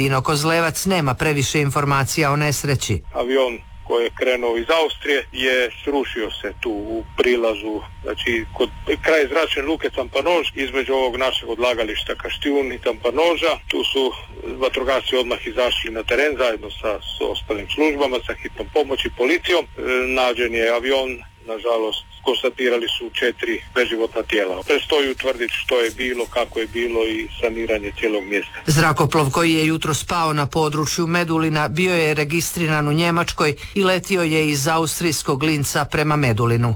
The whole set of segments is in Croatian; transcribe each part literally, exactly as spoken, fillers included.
Dino Kozlevac nema previše informacija o nesreći. Avion koji je krenuo iz Austrije je srušio se tu u prilazu, znači kod kraj zračne luke Tampanož, između ovog našeg odlagališta Kaštijun i Tampanoža. Tu su vatrogasci odmah izašli na teren zajedno sa, s ostalim službama, sa hitnom pomoći, policijom. E, nađen je avion, nažalost konstatirali su četiri beživotna tijela. Predstoji utvrditi što je bilo, kako je bilo i saniranje cijelog mjesta. Zrakoplov koji je jutro spao na području Medulina bio je registriran u Njemačkoj i letio je iz austrijskog Linca prema Medulinu.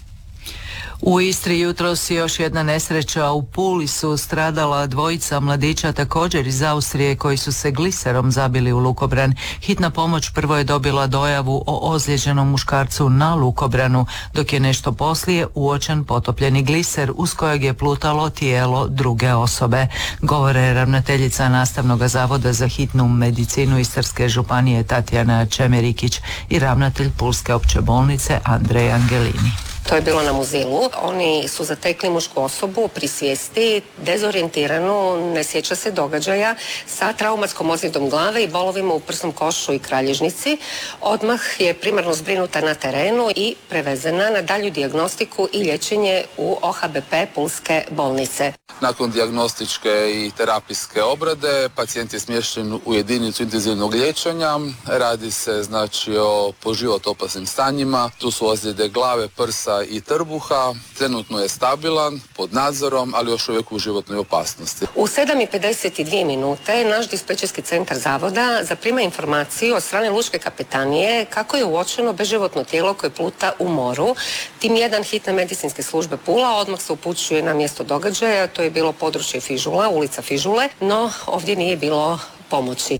U Istri jutros još jedna nesreća. U Puli su stradala dvojica mladića također iz Austrije koji su se gliserom zabili u lukobran. Hitna pomoć prvo je dobila dojavu o ozlijeđenom muškarcu na lukobranu, dok je nešto poslije uočen potopljeni gliser uz kojeg je plutalo tijelo druge osobe. Govore ravnateljica Nastavnog zavoda za hitnu medicinu Istarske županije Tatjana Čemerikić i ravnatelj Pulske opće bolnice Andrej Angelini. To je bilo na Muzilu. Oni su zatekli mušku osobu pri svijesti, dezorijentiranu, ne sjeća se događaja, sa traumatskom ozljedom glave i bolovima u prsnom košu i kralježnici. Odmah je primarno zbrinuta na terenu i prevezena na dalju dijagnostiku i liječenje u O H B P Pulske bolnice. Nakon dijagnostičke i terapijske obrade pacijent je smješten u jedinicu intenzivnog liječenja. Radi se znači o po život opasnim stanjima. Tu su ozljede glave, prsa i trbuha. Trenutno je stabilan, pod nadzorom, ali još uvijek u životnoj opasnosti. U sedam i pedeset dvije minute naš dispečerski centar zavoda zaprima informaciju od strane lučke kapetanije kako je uočeno beživotno tijelo koje pluta u moru. Tim jedan hitne medicinske službe Pula odmah se upućuje na mjesto događaja. To je bilo područje Fižula, ulica Fižule, no ovdje nije bilo pomoći.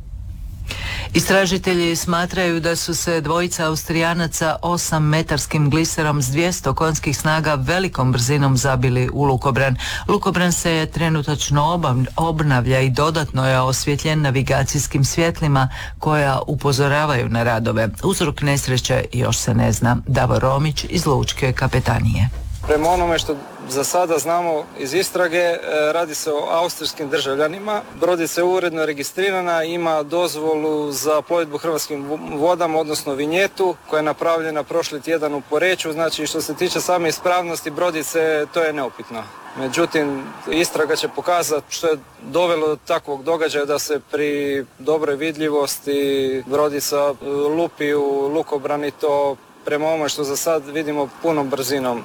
Istražitelji smatraju da su se dvojica Austrijanaca osam metarskim gliserom s dvjesto konjskih snaga velikom brzinom zabili u lukobran. Lukobran se trenutačno obnavlja i dodatno je osvjetljen navigacijskim svjetlima koja upozoravaju na radove. Uzrok nesreće još se ne zna. Davor Romić iz Lučke kapetanije. Prema onome što za sada znamo iz istrage, radi se o austrijskim državljanima. Brodica je uredno registrirana, ima dozvolu za plovidbu hrvatskim vodama, odnosno vinjetu, koja je napravljena prošli tjedan u Poreču. Znači, što se tiče same ispravnosti brodice, to je neupitno. Međutim, istraga će pokazati što je dovelo do takvog događaja da se pri dobroj vidljivosti brodica lupi u lukobran i to prema ovome što za sad vidimo punom brzinom.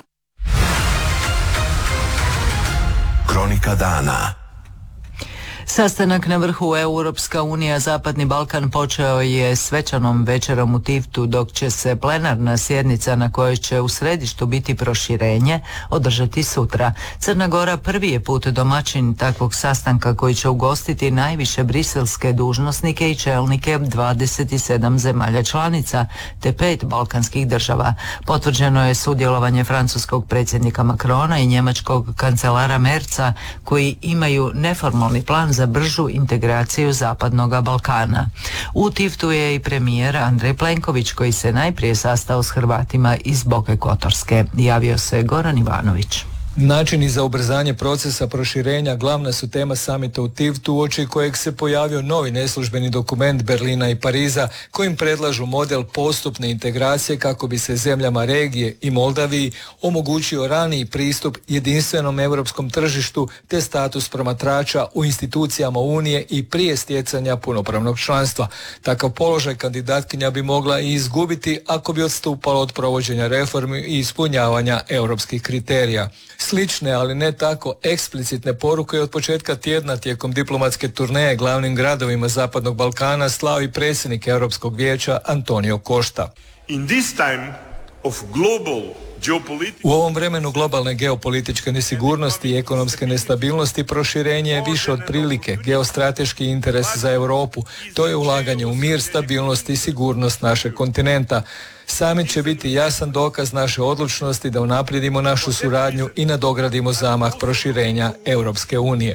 Kronika dana. Sastanak na vrhu Europska unija Zapadni Balkan počeo je svečanom večerom u Tivtu, dok će se plenarna sjednica na kojoj će u središtu biti proširenje održati sutra. Crna Gora prvi je put domaćin takvog sastanka koji će ugostiti najviše briselske dužnosnike i čelnike dvadeset sedam zemalja članica te pet balkanskih država. Potvrđeno je sudjelovanje francuskog predsjednika Macrona i njemačkog kancelara Merza koji imaju neformalni plan za za bržu integraciju Zapadnog Balkana. U Tivtu je i premijer Andrej Plenković koji se najprije sastao s Hrvatima iz Boke Kotorske. Javio se Goran Ivanović. Načini za ubrzanje procesa proširenja glavna su tema samita u Tivtu, uoči kojeg se pojavio novi neslužbeni dokument Berlina i Pariza kojim predlažu model postupne integracije kako bi se zemljama regije i Moldaviji omogućio raniji pristup jedinstvenom europskom tržištu te status promatrača u institucijama Unije i prije stjecanja punopravnog članstva. Takav položaj kandidatkinja bi mogla i izgubiti ako bi odstupala od provođenja reformi i ispunjavanja europskih kriterija. Slične, ali ne tako eksplicitne poruke od početka tjedna tijekom diplomatske turneje glavnim gradovima Zapadnog Balkana slao i predsjednik Europskog vijeća Antonio Costa. In this time of global U ovom vremenu globalne geopolitičke nesigurnosti i ekonomske nestabilnosti proširenje je više od prilike geostrateški interes za Europu. To je ulaganje u mir, stabilnost i sigurnost našeg kontinenta. Samit će biti jasan dokaz naše odlučnosti da unaprijedimo našu suradnju i nadogradimo zamah proširenja Europske unije.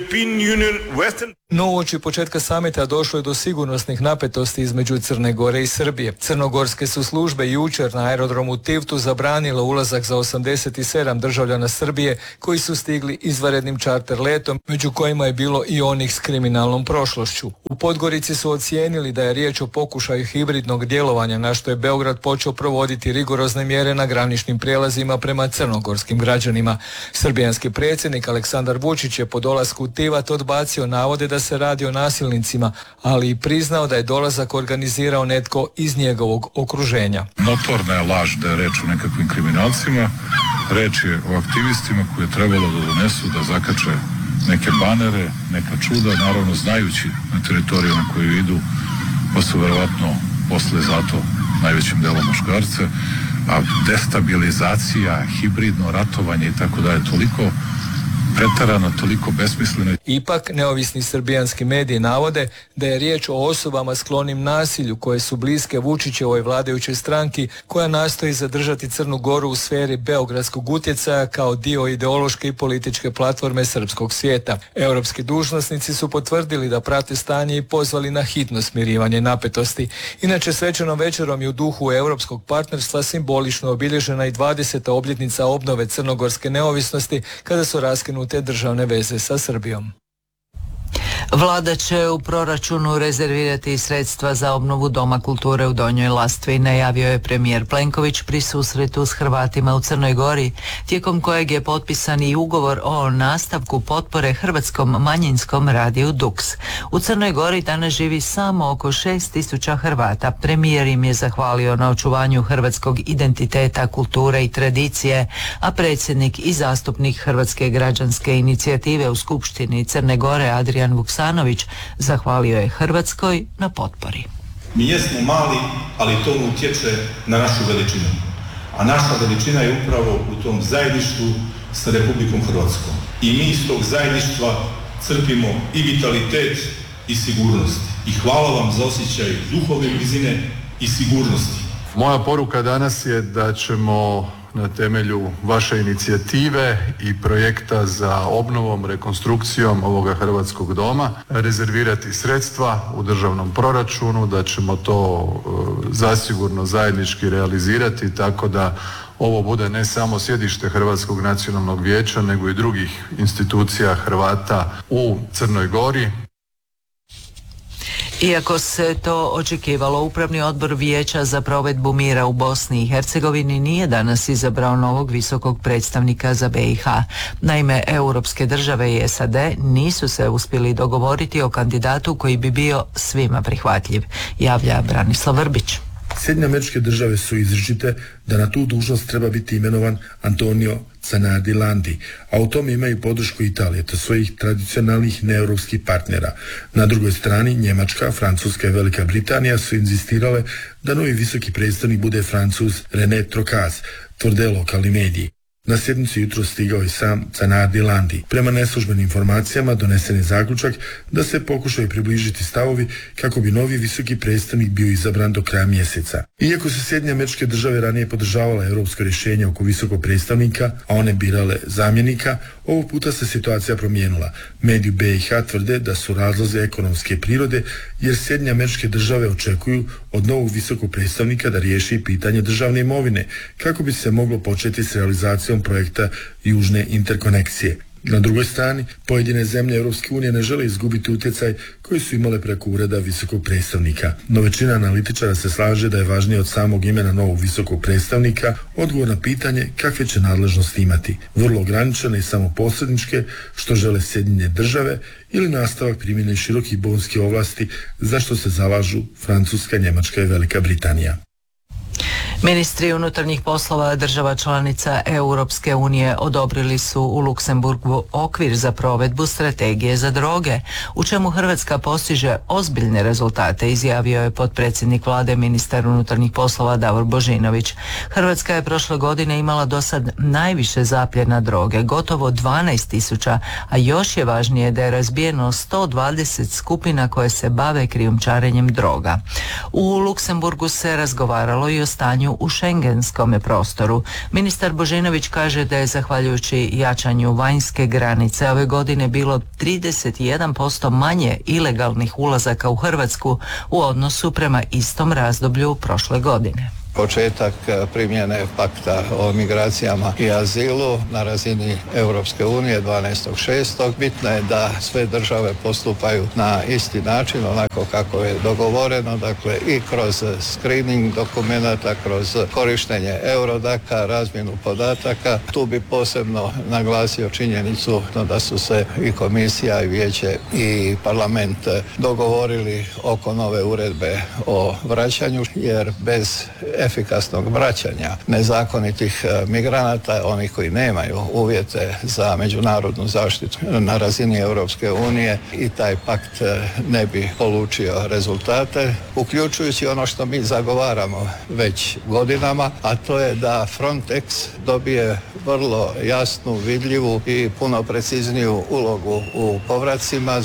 No, uoči početka samita došlo je do sigurnosnih napetosti između Crne Gore i Srbije. Crnogorske su službe jučer na aerodromu Tivtu zabranile ulazak za osamdeset sedam državljana Srbije koji su stigli izvanrednim čarter letom, među kojima je bilo i onih s kriminalnom prošlošću. U Podgorici su ocijenili da je riječ o pokušaju hibridnog djelovanja, na što je Beograd počeo provoditi rigorozne mjere na graničnim prijelazima prema crnogorskim građanima. Srbijanski predsjednik Aleksandar Vučić je po dolasku u Tivat odbacio navode da se radi o nasilnicima, ali i priznao da je dolazak organizirao netko iz njegovog okruženja. Notorna je laž da je reč o nekakvim kriminalcima, reč je o aktivistima koje je trebalo da donesu, da zakače neke banere, neka čuda, naravno znajući na teritoriju na koju idu, pa su verovatno posle zato najvećim delom muškarce, a destabilizacija, hibridno ratovanje i tako da je toliko pretarano, toliko besmisleno. Ipak, neovisni srbijanski mediji navode da je riječ o osobama sklonim nasilju koje su bliske Vučićevoj vladajućoj stranki koja nastoji zadržati Crnu Goru u sferi beogradskog utjecaja kao dio ideološke i političke platforme srpskog svijeta. Europski dužnosnici su potvrdili da prate stanje i pozvali na hitno smirivanje napetosti. Inače, svečanom večerom je u duhu europskog partnerstva simbolično obilježena i dvadeseta obljetnica obnove crnogorske neovisnosti kada su raskinuti te državne veze sa Srbijom. Vlada će u proračunu rezervirati sredstva za obnovu Doma kulture u Donjoj Lastvi, najavio je premijer Plenković pri susretu s Hrvatima u Crnoj Gori, tijekom kojeg je potpisan i ugovor o nastavku potpore hrvatskom manjinskom radiju Dux. U Crnoj Gori danas živi samo oko šest tisuća Hrvata. Premijer im je zahvalio na očuvanju hrvatskog identiteta, kulture i tradicije, a predsjednik i zastupnik Hrvatske građanske inicijative u Skupštini Crne Gore Adrian Vuksanović zahvalio je Hrvatskoj na potpori. Mi jesmo mali, ali to utječe na našu veličinu. A naša veličina je upravo u tom zajedništvu sa Republikom Hrvatskom. I mi iz tog zajedništva crpimo i vitalitet i sigurnost. I hvala vam za osjećaj duhovne blizine i sigurnosti. Moja poruka danas je da ćemo na temelju vaše inicijative i projekta za obnovom, rekonstrukcijom ovoga Hrvatskog doma rezervirati sredstva u državnom proračunu, da ćemo to zasigurno zajednički realizirati tako da ovo bude ne samo sjedište Hrvatskog nacionalnog vijeća, nego i drugih institucija Hrvata u Crnoj Gori. Iako se to očekivalo, Upravni odbor Vijeća za provedbu mira u Bosni i Hercegovini nije danas izabrao novog visokog predstavnika za B i H. Naime, europske države i S A D nisu se uspjeli dogovoriti o kandidatu koji bi bio svima prihvatljiv, javlja Branislav Vrbić. Sjedinjene Američke Države su izričite da na tu dužnost treba biti imenovan Antonio Zanardi Landi, a u tome imaju podršku Italije, te svojih tradicionalnih neeuropskih partnera. Na drugoj strani Njemačka, Francuska i Velika Britanija su inzistirale da novi visoki predstavnik bude Francuz René Trocaz, tvrde lokalni mediji. Na sjednicu jutro stigao i sam Zanardi Landi. Prema neslužbenim informacijama donesen je zaključak da se pokušaju približiti stavovi kako bi novi visoki predstavnik bio izabran do kraja mjeseca. Iako su Sjedinjene Američke Države ranije podržavale europsko rješenje oko visokog predstavnika, a one birale zamjenika, ovog puta se situacija promijenila. Mediji B i H tvrde da su razlozi ekonomske prirode, jer Sjedinjene Američke Države očekuju od novog visokog predstavnika da riješi pitanje državne imovine, kako bi se moglo početi s realizacijom projekta Južne interkonekcije. Na drugoj strani, pojedine zemlje Europske unije ne žele izgubiti utjecaj koji su imale preko ureda visokog predstavnika. No većina analitičara se slaže da je važnije od samog imena novog visokog predstavnika odgovor na pitanje kakve će nadležnosti imati. Vrlo ograničene i samo posredničke, što žele Sjedinjene Države, ili nastavak primjene širokih bonskih ovlasti za što se zalažu Francuska, Njemačka i Velika Britanija. Ministri unutarnjih poslova država članica Europske unije odobrili su u Luksemburgu okvir za provedbu strategije za droge, u čemu Hrvatska postiže ozbiljne rezultate, izjavio je potpredsjednik vlade, ministar unutarnjih poslova Davor Božinović. Hrvatska je prošle godine imala do sad najviše zapljena droge, gotovo dvanaest tisuća, a još je važnije da je razbijeno sto dvadeset skupina koje se bave krijumčarenjem droga. U Luksemburgu se razgovaralo i o stanju u šengenskom prostoru. Ministar Božinović kaže da je zahvaljujući jačanju vanjske granice ove godine bilo trideset jedan posto manje ilegalnih ulazaka u Hrvatsku u odnosu prema istom razdoblju prošle godine. Početak primjene pakta o migracijama i azilu na razini Europske unije dvanaestog šestog Bitno je da sve države postupaju na isti način, onako kako je dogovoreno, dakle i kroz screening dokumenata, kroz korištenje Eurodaka, razmjenu podataka. Tu bi posebno naglasio činjenicu da su se i komisija, i vijeće, i parlament dogovorili oko nove uredbe o vraćanju, jer bez efikasnog vraćanja nezakonitih migranata, onih koji nemaju uvjete za međunarodnu zaštitu na razini Europske unije, i taj pakt ne bi polučio rezultate, uključujući ono što mi zagovaramo već godinama, a to je da Frontex dobije vrlo jasnu, vidljivu i puno precizniju ulogu u povracima.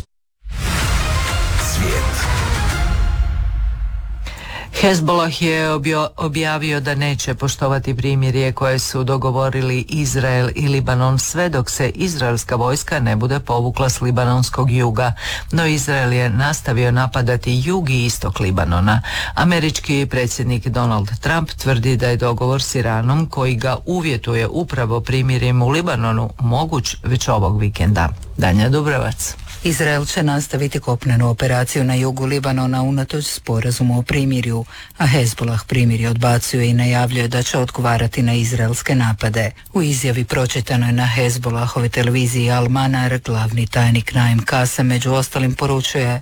Hezbollah je objavio da neće poštovati primirje koje su dogovorili Izrael i Libanon sve dok se izraelska vojska ne bude povukla s libanonskog juga, no Izrael je nastavio napadati jug i istok Libanona. Američki predsjednik Donald Trump tvrdi da je dogovor s Iranom, koji ga uvjetuje upravo primirjem u Libanonu, moguć već ovog vikenda. Danja Dubrovac. Izrael će nastaviti kopnenu operaciju na jugu Libanona unatoč sporazumu o primirju, a Hezbollah primirje odbacuje i najavljuje da će odgovarati na izraelske napade. U izjavi pročitanoj na Hezbollahove televiziji Al Manar, glavni tajnik Naim Kasem među ostalim poručuje: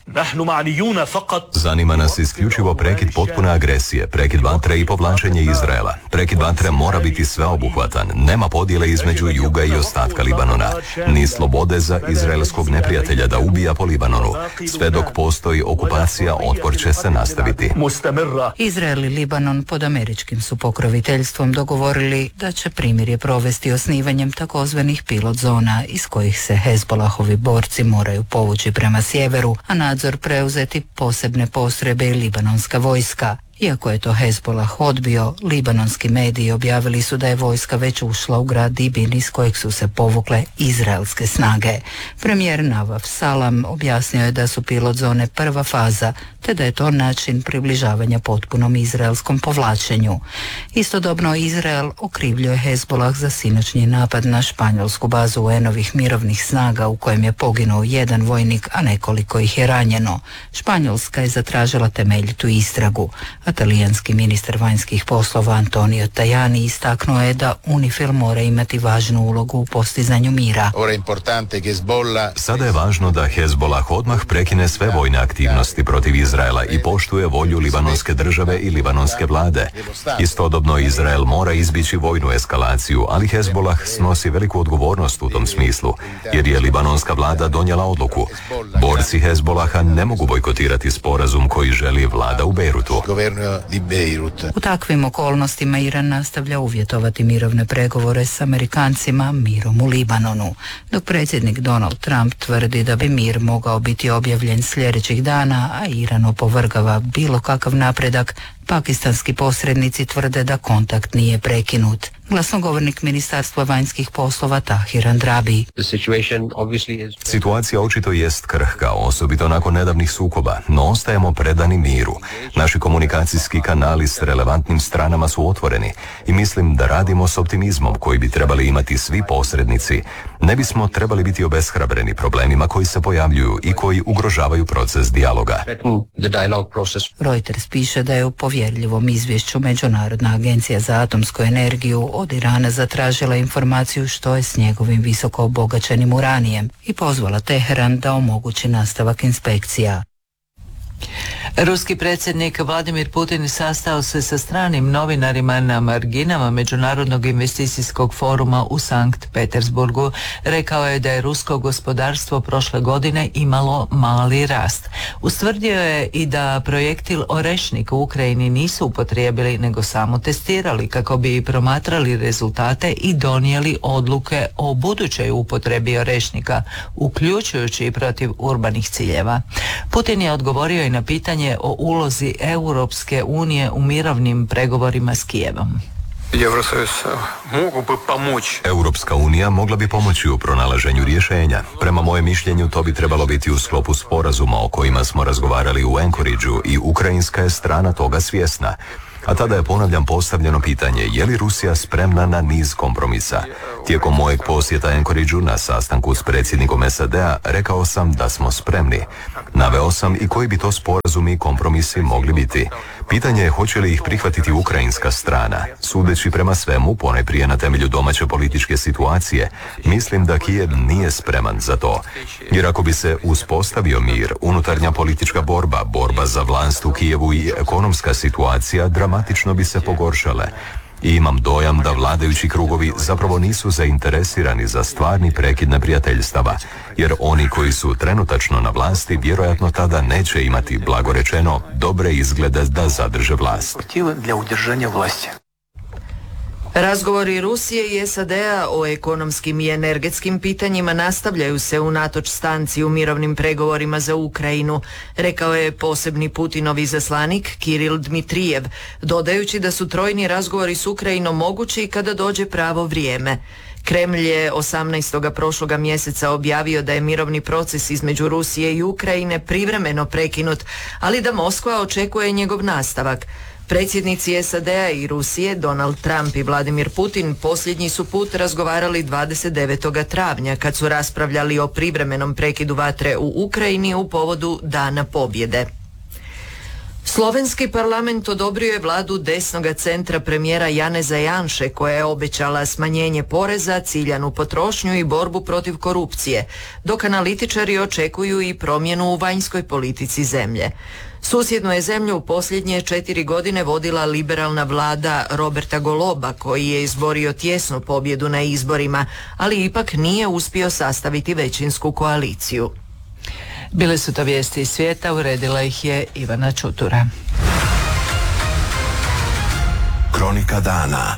Zanima nas isključivo prekid potpune agresije, prekid vatre i povlačenje Izraela. Prekid vatre mora biti sveobuhvatan, nema podjele između juga i ostatka Libanona, ni slobode za izraelskog neprijatelja da ubija po Libanonu. Sve dok postoji okupacija, otpor će se nastaviti. Izrael i Libanon pod američkim su pokroviteljstvom dogovorili da će primirje provesti osnivanjem takozvanih pilot zona iz kojih se Hezbollahovi borci moraju povući prema sjeveru, a nadzor preuzeti posebne postrojbe i libanonska vojska. Iako je to Hezbollah odbio, libanonski mediji objavili su da je vojska već ušla u grad Dibin iz kojeg su se povukle izraelske snage. Premijer Navaf Salam objasnio je da su pilot zone prva faza, te da je to način približavanja potpunom izraelskom povlačenju. Istodobno Izrael okrivljuje Hezbollah za sinoćni napad na španjolsku bazu U N-ovih mirovnih snaga u kojem je poginuo jedan vojnik, a nekoliko ih je ranjeno. Španjolska je zatražila temeljitu istragu. Talijanski ministar vanjskih poslova Antonio Tajani istaknuo je da UNIFIL mora imati važnu ulogu u postizanju mira. Sada je važno da Hezbollah odmah prekine sve vojne aktivnosti protiv Izraela i poštuje volju libanonske države i libanonske vlade. Istodobno Izrael mora izbjeći vojnu eskalaciju, ali Hezbollah snosi veliku odgovornost u tom smislu, jer je libanonska vlada donijela odluku. Borci Hezbollaha ne mogu bojkotirati sporazum koji želi vlada u Bejrutu. U takvim okolnostima Iran nastavlja uvjetovati mirovne pregovore s Amerikancima mirom u Libanonu, dok predsjednik Donald Trump tvrdi da bi mir mogao biti objavljen sljedećih dana, a Iran opovrgava bilo kakav napredak. Pakistanski posrednici tvrde da kontakt nije prekinut. Glasnogovornik Ministarstva vanjskih poslova Tahir Andrabi. Situacija očito jest krhka, osobito nakon nedavnih sukoba, no ostajemo predani miru. Naši komunikacijski kanali s relevantnim stranama su otvoreni i mislim da radimo s optimizmom koji bi trebali imati svi posrednici. Ne bismo trebali biti obeshrabreni problemima koji se pojavljuju i koji ugrožavaju proces dijaloga. Reuters piše da je u povjerljivom izvješću Međunarodna agencija za atomsku energiju od Irana zatražila informaciju što je s njegovim visoko obogaćenim uranijem i pozvala Teheran da omogući nastavak inspekcija. Ruski predsjednik Vladimir Putin sastao se sa stranim novinarima na marginama Međunarodnog investicijskog foruma u Sankt Petersburgu. Rekao je da je rusko gospodarstvo prošle godine imalo mali rast. Ustvrdio je i da projektil Orešnik u Ukrajini nisu upotrijebili nego samo testirali kako bi promatrali rezultate i donijeli odluke o budućoj upotrebi Orešnika, uključujući i protiv urbanih ciljeva. Putin je odgovorio i na pitanje o ulozi Europske unije u mirovnim pregovorima s Kijevom. Europska unija mogla bi pomoći u pronalaženju rješenja. Prema mojem mišljenju to bi trebalo biti u sklopu sporazuma o kojima smo razgovarali u Anchorageu i ukrajinska je strana toga svjesna. A tada je, ponavljam, postavljeno pitanje je li Rusija spremna na niz kompromisa. Tijekom mojeg posjeta Anchorageu na sastanku s predsjednikom S A D-a rekao sam da smo spremni. Naveo sam i koji bi to sporazumi i kompromisi mogli biti. Pitanje je hoće li ih prihvatiti ukrajinska strana. Sudeći prema svemu, ponajprije na temelju domaće političke situacije, mislim da Kijev nije spreman za to. Jer ako bi se uspostavio mir, unutarnja politička borba, borba za vlast u Kijevu i ekonomska situacija dramatično bi se pogoršale. I imam dojam da vladajući krugovi zapravo nisu zainteresirani za stvarni prekid neprijateljstava, jer oni koji su trenutačno na vlasti vjerojatno tada neće imati, blago rečeno, dobre izglede da zadrže vlast. Razgovori Rusije i S A D-a o ekonomskim i energetskim pitanjima nastavljaju se unatoč stanci u mirovnim pregovorima za Ukrajinu, rekao je posebni Putinov izaslanik Kiril Dmitrijev, dodajući da su trojni razgovori s Ukrajinom mogući kada dođe pravo vrijeme. Kremlj je osamnaestog prošloga mjeseca objavio da je mirovni proces između Rusije i Ukrajine privremeno prekinut, ali da Moskva očekuje njegov nastavak. Predsjednici S A D-a i Rusije, Donald Trump i Vladimir Putin, posljednji su put razgovarali dvadeset devetog travnja kad su raspravljali o privremenom prekidu vatre u Ukrajini u povodu Dana pobjede. Slovenski parlament odobrio je vladu desnog centra premijera Janeza Janše koja je obećala smanjenje poreza, ciljanu potrošnju i borbu protiv korupcije, dok analitičari očekuju i promjenu u vanjskoj politici zemlje. Susjednu je zemlju u posljednje četiri godine vodila liberalna vlada Roberta Goloba koji je izborio tjesnu pobjedu na izborima, ali ipak nije uspio sastaviti većinsku koaliciju. Bile su to vijesti iz svijeta, uredila ih je Ivana Čutura. Kronika dana.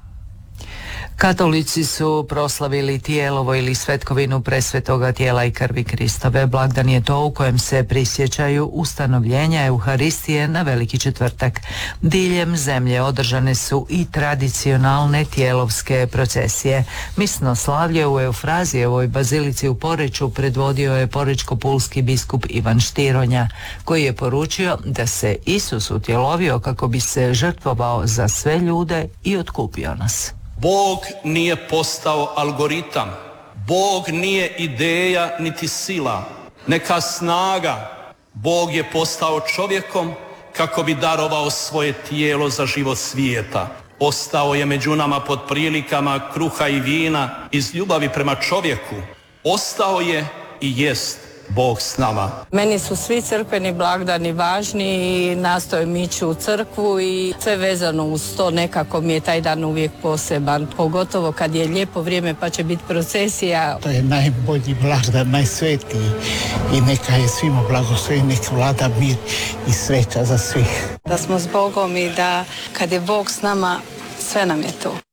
Katolici su proslavili Tijelovo ili svetkovinu presvetoga tijela i krvi Kristove. Blagdan je to u kojem se prisjećaju ustanovljenja Euharistije na Veliki četvrtak. Diljem zemlje održane su i tradicionalne tijelovske procesije. Misno slavlje u Eufrazijevoj bazilici u Poreču predvodio je porečko-pulski biskup Ivan Štironja, koji je poručio da se Isus utjelovio kako bi se žrtvovao za sve ljude i otkupio nas. Bog nije postao algoritam, Bog nije ideja niti sila, neka snaga. Bog je postao čovjekom kako bi darovao svoje tijelo za život svijeta. Ostao je među nama pod prilikama kruha i vina iz ljubavi prema čovjeku. Ostao je i jest Bog s nama. Meni su svi crkveni blagdani važni i nastojim ići u crkvu i sve vezano uz to, nekako mi je taj dan uvijek poseban. Pogotovo kad je lijepo vrijeme pa će biti procesija. To je najbolji blagdan, najsvetiji i neka je svima blagosloven, neka vlada mir i sreća za svih. Da smo s Bogom i da kad je Bog s nama, sve nam je to.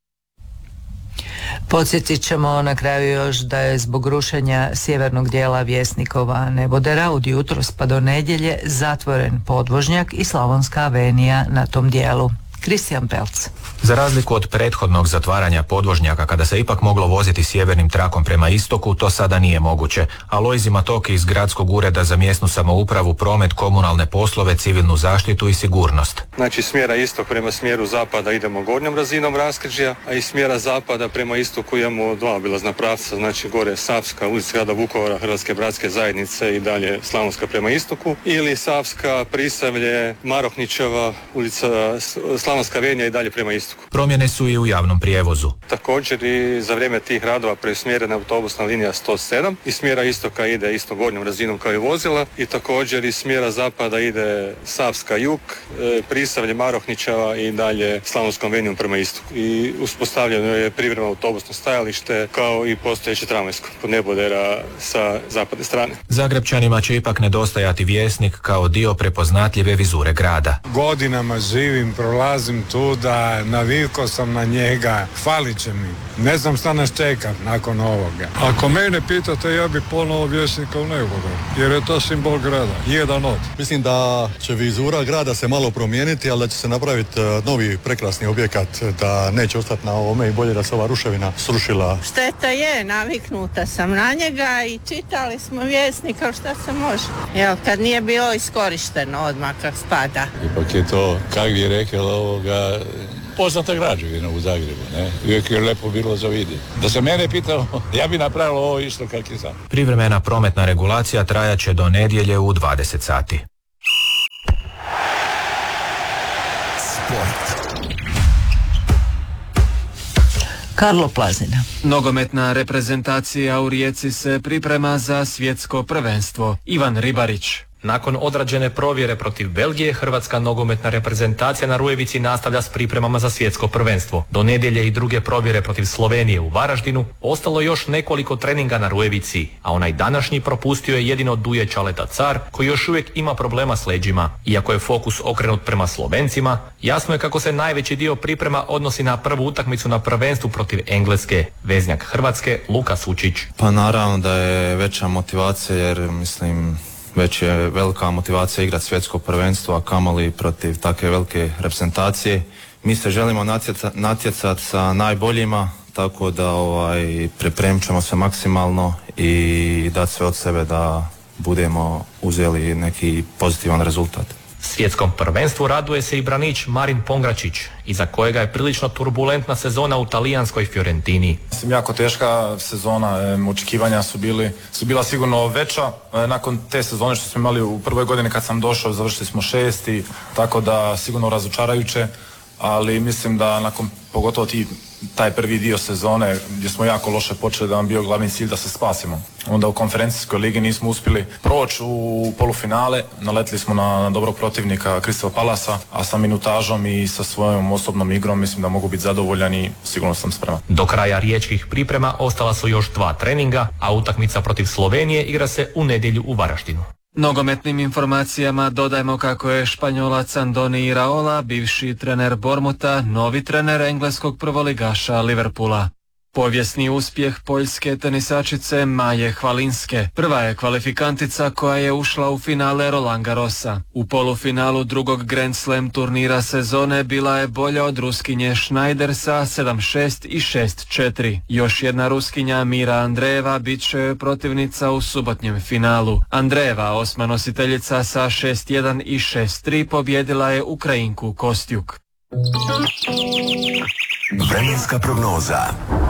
Podsjetit ćemo na kraju još da je zbog rušenja sjevernog dijela Vjesnikova nebodera od jutros pa do nedjelje zatvoren podvožnjak i Slavonska avenija na tom dijelu. Kristijan Pelc. Za razliku od prethodnog zatvaranja podvožnjaka kada se ipak moglo voziti sjevernim trakom prema istoku, to sada nije moguće. Alojzi Matoki iz Gradskog ureda za mjesnu samoupravu, promet, komunalne poslove, civilnu zaštitu i sigurnost. Znači smjera istok prema smjeru zapada idemo gornjom razinom raskrižja, a iz smjera zapada prema istoku imamo dva obilazna pravca, znači gore Savska, ulica grada Vukovara, Hrvatske bratske zajednice i dalje Slavonska prema istoku, ili Savska, Prisavlje, Marohničeva, ulica Slavonska Slavonska Venja i dalje prema istoku. Promjene su i u javnom prijevozu. Također i za vrijeme tih radova preusmjerena autobusna linija sto sedam i smjera istoka ide isto gornjom razinom kao i vozila i također iz smjera zapada ide Savska jug, Prisavlje, Marohničava i dalje Slavonskom Venjom prema istoku. I uspostavljeno je privremeno autobusno stajalište kao i postojeće tramvajsko kod Nebodera sa zapadne strane. Zagrebčanima će ipak nedostajati Vjesnik kao dio prepoznatljive vizure grada. Godinama živim, prolazim tu da navikao sam na njega, falit će mi. Ne znam šta nas čeka nakon ovoga. Ako mene pitate, ja bi ponovo Vjesnika u Neboder, jer je to simbol grada, jedan od. Mislim da će vizura grada se malo promijeniti, ali da će se napraviti novi prekrasni objekat, da neće ostati na ovome i bolje da se ova ruševina srušila. Šteta je, naviknuta sam na njega i čitali smo Vjesnik kao šta se može. Jel, kad nije bilo iskorišteno odmah kak spada. Ipak je to, kak bi rekao ovoga, poznata građevina u Zagrebu, ne? Uvijek je lepo bilo za vidjeti. Da se mene pitao, ja bi napravio ovo isto kak je sad. Privremena prometna regulacija trajaće do nedjelje u dvadeset sati. Sport. Karlo Plazina. Nogometna reprezentacija u Rijeci se priprema za svjetsko prvenstvo. Ivan Ribarić. Nakon odrađene provjere protiv Belgije, hrvatska nogometna reprezentacija na Rujevici nastavlja s pripremama za svjetsko prvenstvo. Do nedjelje i druge provjere protiv Slovenije u Varaždinu ostalo još nekoliko treninga na Rujevici, a onaj današnji propustio je jedino Duje Čaleta Car, koji još uvijek ima problema s leđima. Iako je fokus okrenut prema Slovencima, jasno je kako se najveći dio priprema odnosi na prvu utakmicu na prvenstvu protiv Engleske. Veznjak Hrvatske Luka Sučić. Pa naravno da je veća motivacija, jer mislim već je velika motivacija igrati svjetsko prvenstvo, a kamoli protiv takve velike reprezentacije. Mi se želimo natjecati natjecat sa najboljima, tako da ovaj, pripremit ćemo se maksimalno i dati sve od sebe da budemo uzeli neki pozitivan rezultat. Svjetskom prvenstvu raduje se i branič Marin Pongračić, iza kojega je prilično turbulentna sezona u talijanskoj Fiorentini. Mislim, jako teška sezona, e, očekivanja su, bili, su bila sigurno veća. E, nakon te sezone što smo imali u prvoj godini kad sam došao, završili smo šesti, tako da sigurno razočarajuće, ali mislim da nakon pogotovo ti, taj prvi dio sezone gdje smo jako loše počeli, da nam bio glavni cilj da se spasimo. Onda u konferencijskoj ligi nismo uspjeli proći u polufinale, naletili smo na, na dobrog protivnika Crystal Palasa, a sa minutažom i sa svojom osobnom igrom mislim da mogu biti zadovoljan i sigurno sam spreman. Do kraja riječkih priprema ostala su još dva treninga, a utakmica protiv Slovenije igra se u nedjelju u Varaždinu. Nogometnim informacijama dodajemo kako je Španjolac Andoni Iraola, bivši trener Bormuta, novi trener engleskog prvoligaša Liverpoola. Povijesni uspjeh poljske tenisačice Maje Hvalinske. Prva je kvalifikantica koja je ušla u finale Roland Garrosa. U polufinalu drugog Grand Slam turnira sezone bila je bolja od Ruskinje Schneider sa sedam šest i šest četiri. Još jedna Ruskinja Mira Andreeva bit će joj protivnica u subotnjem finalu. Andreeva, osma nositeljica sa šest jedan i šest tri, pobjedila je Ukrajinku Kostjuk. Vremenska prognoza.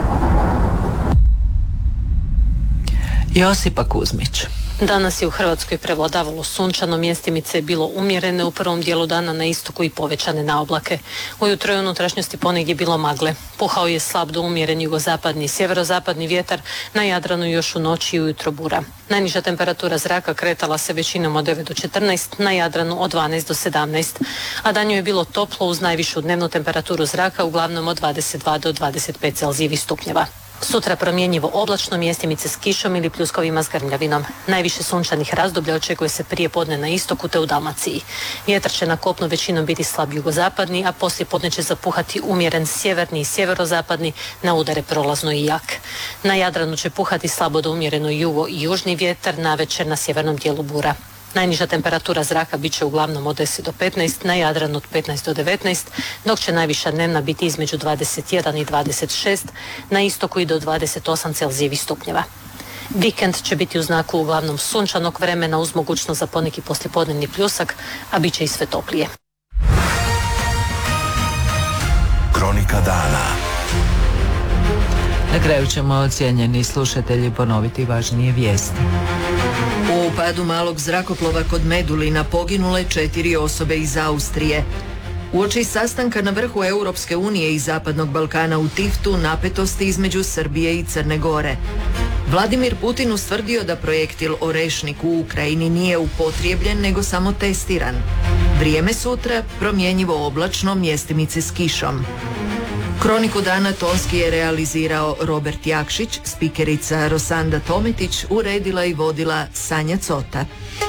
Josipa Kuzmić. Danas je u Hrvatskoj prevladavalo sunčano, mjestimice je bilo umjerene u prvom dijelu dana na istoku i povećane na oblake. Ujutro je unutrašnjosti ponegdje bilo magle. Puhao je slab do umjeren jugozapadni i sjeverozapadni vjetar, na Jadranu još u noći i ujutro bura. Najniža temperatura zraka kretala se većinom od devet do četrnaest, na Jadranu od dvanaest do sedamnaest, a danju je bilo toplo uz najvišu dnevnu temperaturu zraka uglavnom od dvadeset dva do dvadeset pet celzijevih stupnjeva. Sutra promjenjivo oblačno, mjestimice s kišom ili pljuskovima s grmljavinom. Najviše sunčanih razdoblja očekuje se prije podne na istoku te u Dalmaciji. Vjetar će na kopnu većinom biti slab jugozapadni, a poslije podne će zapuhati umjeren sjeverni i sjeverozapadni, na udare prolazno i jak. Na Jadranu će puhati slabo do umjereno jugo i južni vjetar, navečer na sjevernom dijelu bura. Najniža temperatura zraka bit će uglavnom od deset do petnaest, na Jadranu od petnaest do devetnaest, dok će najviša dnevna biti između dvadeset jedan i dvadeset šest, na istoku i do dvadeset osam celzijevih stupnjeva. Vikend će biti u znaku uglavnom sunčanog vremena uz mogućnost za poneki poslijepodnevni pljusak, a bit će i sve toplije. Kronika dana. Na kraju ćemo, ocijenjeni slušatelji, ponoviti važnije vijesti. U padu malog zrakoplova kod Medulina poginule četiri osobe iz Austrije. Uoči sastanka na vrhu Europske unije i Zapadnog Balkana u Tiftu napetosti između Srbije i Crne Gore. Vladimir Putin ustvrdio da projektil Orešnik u Ukrajini nije upotrijebljen nego samo testiran. Vrijeme sutra promjenjivo oblačno, mjestimice s kišom. Kroniku dana tonski je realizirao Robert Jakšić, spikerica Rosanda Tometić, uredila i vodila Sanja Cota.